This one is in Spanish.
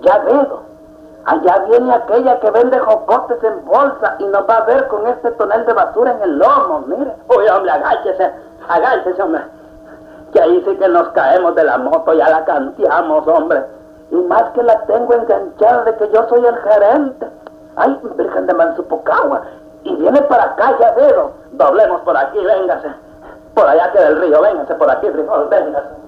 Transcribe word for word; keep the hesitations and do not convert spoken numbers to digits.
Ya veo. Allá viene aquella que vende jocotes en bolsa y nos va a ver con este tonel de basura en el lomo, mire. Uy, hombre, agáchese, agáchese, hombre. Que ahí sí que nos caemos de la moto, ya la canteamos, hombre. Y más que la tengo enganchada de que yo soy el gerente. Ay, Virgen de Mansupocagua. Y viene para acá, ya veo. Doblemos por aquí, véngase. Por allá queda el río, véngase por aquí, frijol, véngase.